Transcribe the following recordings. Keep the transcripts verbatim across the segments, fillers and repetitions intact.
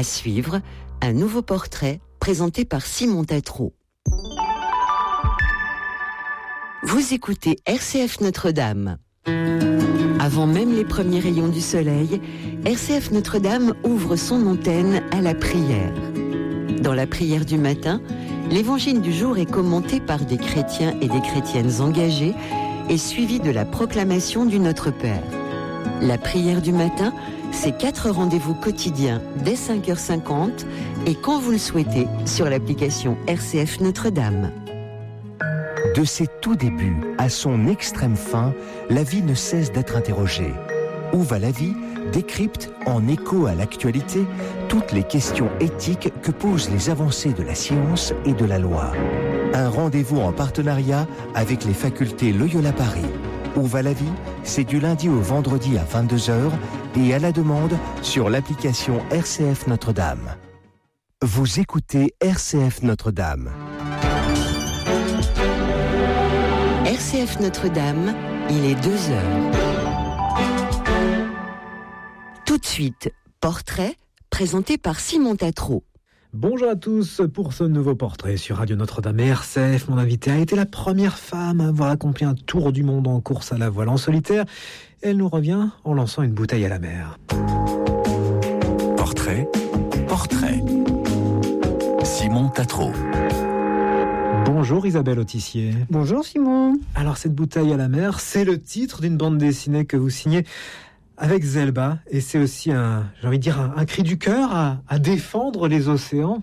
À suivre, un nouveau portrait présenté par Simon Tatro. Vous écoutez R C F Notre-Dame. Avant même les premiers rayons du soleil, R C F Notre-Dame ouvre son antenne à la prière. Dans la prière du matin, l'évangile du jour est commenté par des chrétiens et des chrétiennes engagés et suivi de la proclamation du Notre Père. La prière du matin, c'est quatre rendez-vous quotidiens dès cinq heures cinquante et quand vous le souhaitez sur l'application R C F Notre-Dame. De ses tout débuts à son extrême fin, la vie ne cesse d'être interrogée. Où va la vie décrypte, en écho à l'actualité, toutes les questions éthiques que posent les avancées de la science et de la loi. Un rendez-vous en partenariat avec les facultés Loyola Paris. Où va la vie? C'est du lundi au vendredi à vingt-deux heures et à la demande sur l'application R C F Notre-Dame. Vous écoutez R C F Notre-Dame. R C F Notre-Dame, il est deux heures. Tout de suite, portrait présenté par Simon Tatro. Bonjour à tous pour ce nouveau portrait sur Radio Notre-Dame et R C F. Mon invité a été la première femme à avoir accompli un tour du monde en course à la voile en solitaire. Elle nous revient en lançant une bouteille à la mer. Portrait, portrait. Simon Tatro. Bonjour Isabelle Autissier. Bonjour Simon. Alors cette bouteille à la mer, c'est le titre d'une bande dessinée que vous signez avec Zelba, et c'est aussi un, j'ai envie de dire, un, un cri du cœur à, à défendre les océans.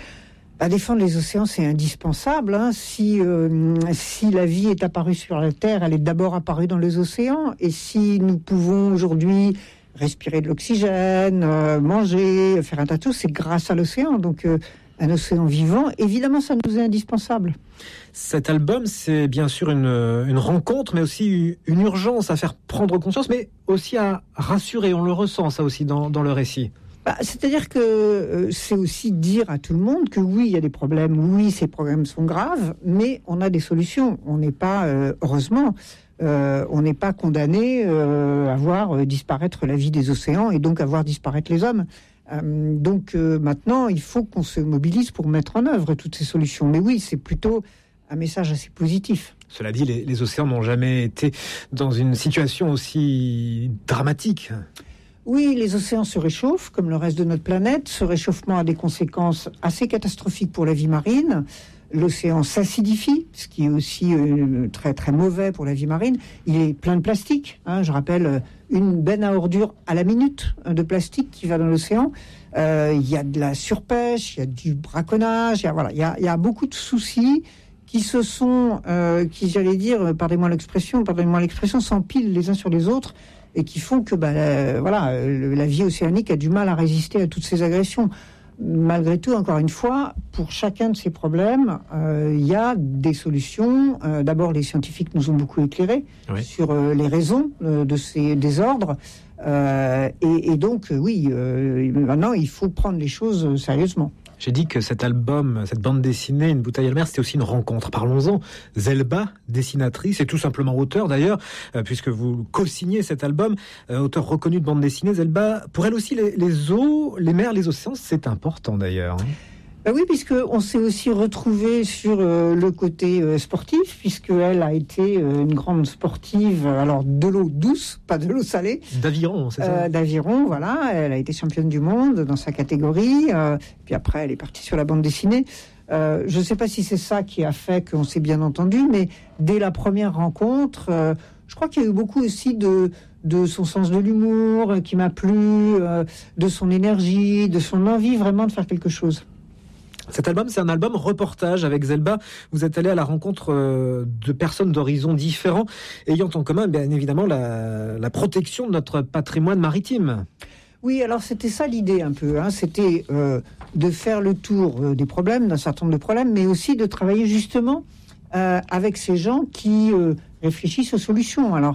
À défendre les océans, c'est indispensable. Hein. Si, euh, si la vie est apparue sur la Terre, elle est d'abord apparue dans les océans. Et si nous pouvons aujourd'hui respirer de l'oxygène, euh, manger, faire un tas de choses, c'est grâce à l'océan. Donc euh, un océan vivant, évidemment, ça nous est indispensable. Cet album, c'est bien sûr une, une rencontre, mais aussi une urgence à faire prendre conscience, mais aussi à rassurer. On le ressent, ça aussi, dans, dans le récit. Bah, c'est-à-dire que euh, c'est aussi dire à tout le monde que oui, il y a des problèmes, oui, ces problèmes sont graves, mais on a des solutions. On n'est pas, euh, heureusement, euh, on n'est pas condamné euh, à voir euh, disparaître la vie des océans et donc à voir disparaître les hommes. Euh, donc euh, maintenant, il faut qu'on se mobilise pour mettre en œuvre toutes ces solutions. Mais oui, c'est plutôt un message assez positif. Cela dit, les, les océans n'ont jamais été dans une situation aussi dramatique. Oui, les océans se réchauffent, comme le reste de notre planète. Ce réchauffement a des conséquences assez catastrophiques pour la vie marine. L'océan s'acidifie, ce qui est aussi euh, très très mauvais pour la vie marine. Il est plein de plastique. Hein, je rappelle, une benne à ordures à la minute de plastique qui va dans l'océan. Euh, il y a de la surpêche, il y a du braconnage, il y a, voilà, il y a, il y a beaucoup de soucis qui se sont, euh, qui j'allais dire, pardonnez-moi l'expression, pardonnez-moi l'expression, s'empilent les uns sur les autres et qui font que bah, euh, voilà, euh, la vie océanique a du mal à résister à toutes ces agressions. Malgré tout, encore une fois, pour chacun de ces problèmes, euh, il y a des solutions. Euh, d'abord, les scientifiques nous ont beaucoup éclairés oui. sur euh, les raisons euh, de ces désordres. Euh, et, et donc, euh, oui, euh, maintenant, il faut prendre les choses sérieusement. J'ai dit que cet album, cette bande dessinée, Une bouteille à la mer, c'était aussi une rencontre. Parlons-en. Zelba, dessinatrice et tout simplement auteur d'ailleurs, euh, puisque vous co-signez cet album, euh, auteur reconnu de bande dessinée. Zelba, pour elle aussi, les, les eaux, les mers, les océans, c'est important d'ailleurs. Hein. Ben oui, puisqu'on s'est aussi retrouvé sur euh, le côté euh, sportif, puisqu'elle a été euh, une grande sportive, alors de l'eau douce, pas de l'eau salée. D'aviron, c'est ça euh, D'aviron, voilà. Elle a été championne du monde dans sa catégorie. Euh, puis après, elle est partie sur la bande dessinée. Euh, je ne sais pas si c'est ça qui a fait qu'on s'est bien entendu, mais dès la première rencontre, euh, je crois qu'il y a eu beaucoup aussi de... de son sens de l'humour euh, qui m'a plu, euh, de son énergie, de son envie vraiment de faire quelque chose. Cet album, c'est un album reportage avec Zelba. Vous êtes allé à la rencontre euh, de personnes d'horizons différents, ayant en commun, bien évidemment, la, la protection de notre patrimoine maritime. Oui, alors c'était ça l'idée un peu. Hein. C'était euh, de faire le tour euh, des problèmes, d'un certain nombre de problèmes, mais aussi de travailler justement euh, avec ces gens qui euh, réfléchissent aux solutions. Alors,